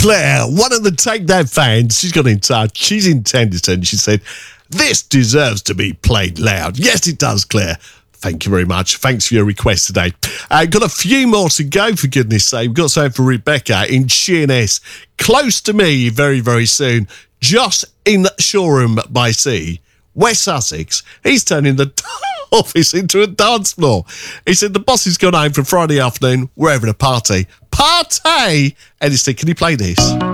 Claire, one of the Take That fans, she's got in touch. She's in Tennyson. She said, this deserves to be played loud. Yes, it does, Claire. Thank you very much. Thanks for your request today. Got a few more to go, for goodness sake. We've got something for Rebecca in Sheerness. Close to me very, very soon. Just in Shoreham by Sea, West Sussex. He's turning the office into a dance floor. He said the boss has gone home for Friday afternoon. We're having a party. Party! And he said, can you play this?